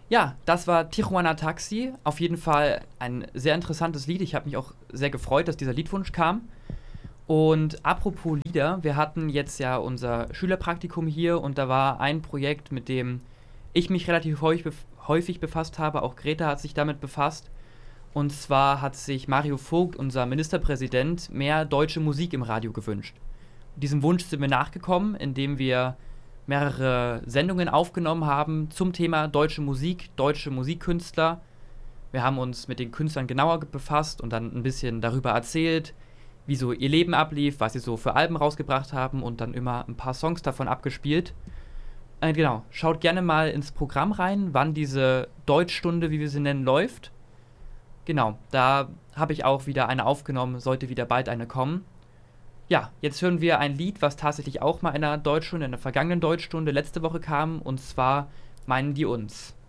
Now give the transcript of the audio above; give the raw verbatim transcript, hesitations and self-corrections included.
Ja, das war Tijuana Taxi. Auf jeden Fall ein sehr interessantes Lied. Ich habe mich auch sehr gefreut, dass dieser Liedwunsch kam. Und apropos Lieder, wir hatten jetzt ja unser Schülerpraktikum hier und da war ein Projekt, mit dem ich mich relativ häufig, bef- häufig befasst habe. Auch Greta hat sich damit befasst. Und zwar hat sich Mario Vogt, unser Ministerpräsident, mehr deutsche Musik im Radio gewünscht. Diesem Wunsch sind wir nachgekommen, indem wir mehrere Sendungen aufgenommen haben zum Thema deutsche Musik, deutsche Musikkünstler. Wir haben uns mit den Künstlern genauer ge- befasst und dann ein bisschen darüber erzählt, wie so ihr Leben ablief, was sie so für Alben rausgebracht haben und dann immer ein paar Songs davon abgespielt. Äh, genau, schaut gerne mal ins Programm rein, wann diese Deutschstunde, wie wir sie nennen, läuft. Genau, da habe ich auch wieder eine aufgenommen, sollte wieder bald eine kommen. Ja, jetzt hören wir ein Lied, was tatsächlich auch mal in einer Deutschstunde, in der vergangenen Deutschstunde letzte Woche kam, und zwar Meinen die uns.